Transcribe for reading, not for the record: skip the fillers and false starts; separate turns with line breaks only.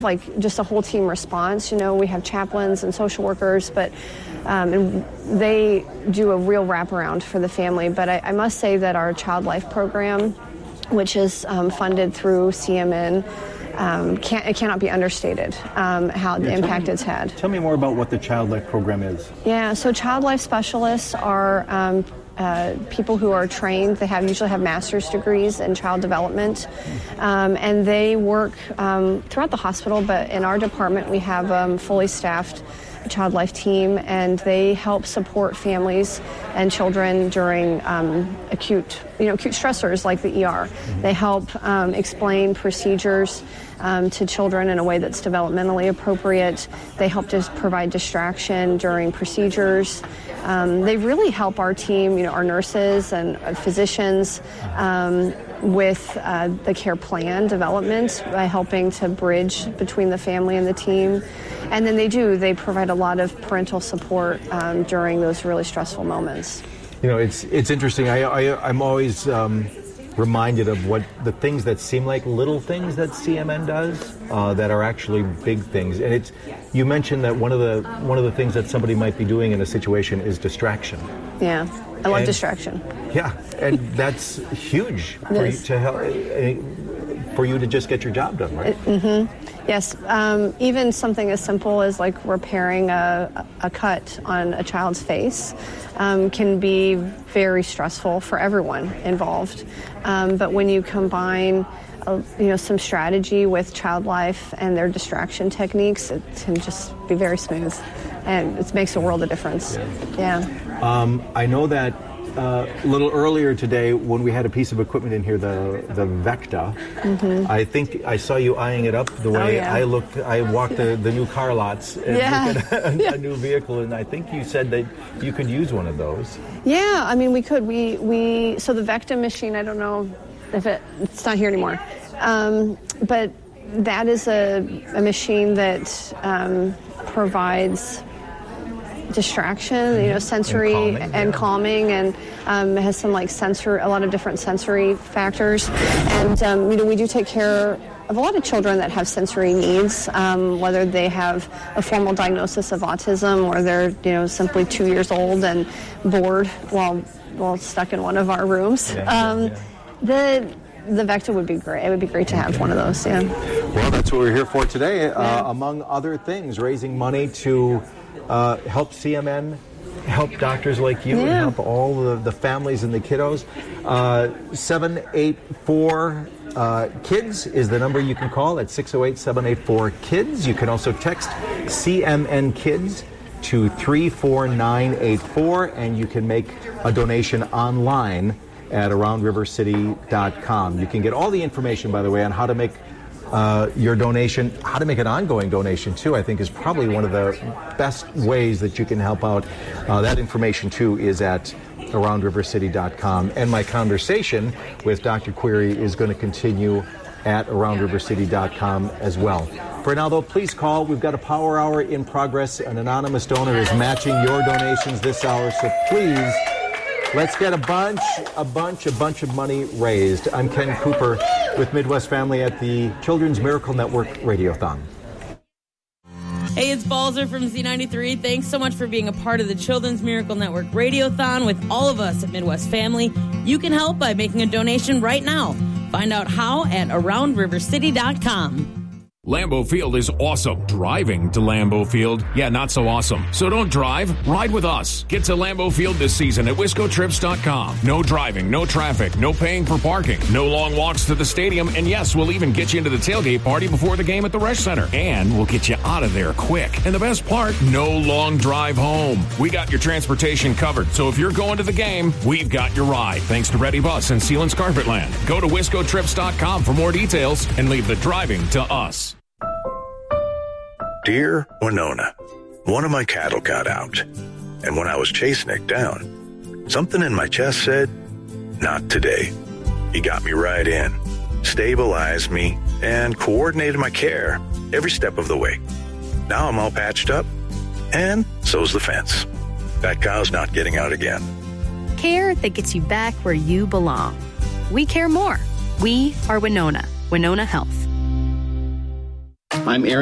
like just a whole team response. You know, we have chaplains and social workers, but and they do a real wraparound for the family. But I must say that our Child Life program, which is funded through CMN, it cannot be understated how the impact it's had.
Tell me more about what the Child Life program is.
Yeah, so Child Life specialists are people who are trained. They usually have master's degrees in child development, and they work throughout the hospital, but in our department we have fully staffed Child Life team, and they help support families and children during acute stressors like the ER. They help explain procedures to children in a way that's developmentally appropriate. They help to provide distraction during procedures. They really help our team, our nurses and physicians, with the care plan development by helping to bridge between the family and the team. And then they provide a lot of parental support during those really stressful moments.
It's interesting. I'm always reminded of what the things that seem like little things that CMN does that are actually big things. And you mentioned that one of the things that somebody might be doing in a situation is distraction.
Yeah, I love distraction.
Yeah, and that's huge for you to help, for you to just get your job done, right?
Yes, even something as simple as like repairing a cut on a child's face can be very stressful for everyone involved. But when you combine some strategy with Child Life and their distraction techniques, it can just be very smooth, and it makes a world of difference. Yeah.
I know that a little earlier today when we had a piece of equipment in here, the Vecta, I think I saw you eyeing it up the way I walked the new car lots and looked at a new vehicle, and I think you said that you could use one of those.
Yeah, I mean, we could. So the Vecta machine, I don't know if it's not here anymore, but that is a machine that provides distraction, sensory and calming, and has some a lot of different sensory factors. And we do take care of a lot of children that have sensory needs, whether they have a formal diagnosis of autism or they're simply 2 years old and bored while stuck in one of our rooms. The Vecta would be great. It would be great to have one of those. Yeah.
Well, that's what we're here for today. Among other things, raising money to help CMN, help doctors like you, and help all the families and the kiddos. 784 KIDS is the number you can call at 608-784-KIDS. You can also text CMN KIDS to 34984, and you can make a donation online at AroundRiverCity.com. You can get all the information, by the way, on how to make your donation, how to make an ongoing donation, too, I think is probably one of the best ways that you can help out. That information, too, is at AroundRiverCity.com. And my conversation with Dr. Query is going to continue at AroundRiverCity.com as well. For now, though, please call. We've got a power hour in progress. An anonymous donor is matching your donations this hour, so please, let's get a bunch of money raised. I'm Ken Cooper with Midwest Family at the Children's Miracle Network Radiothon.
Hey, it's Balzer from Z93. Thanks so much for being a part of the Children's Miracle Network Radiothon with all of us at Midwest Family. You can help by making a donation right now. Find out how at AroundRiverCity.com.
Lambeau Field is awesome. Driving to Lambeau Field, not so awesome. So don't drive, ride with us. Get to Lambeau Field this season at WiscoTrips.com. No driving, no traffic, no paying for parking, no long walks to the stadium, and yes, we'll even get you into the tailgate party before the game at the Resch Center. And we'll get you out of there quick. And the best part, no long drive home. We got your transportation covered, so if you're going to the game, we've got your ride. Thanks to Ready Bus and Sealands Carpetland. Go to WiscoTrips.com for more details and leave the driving to us.
Dear Winona, one of my cattle got out, and when I was chasing it down, something in my chest said, not today. He got me right in, stabilized me, and coordinated my care every step of the way. Now I'm all patched up, and so's the fence. That cow's not getting out again.
Care that gets you back where you belong. We care more. We are Winona. Winona Health.
I'm Aaron